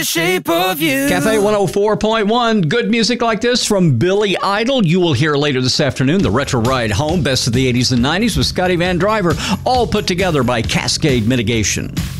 Shape of You. Cafe 104.1. Good music like this from Billy Idol. You will hear later this afternoon the Retro Ride Home, Best of the 80s and 90s with Scotty Van Driver, all put together by Cascade Mitigation.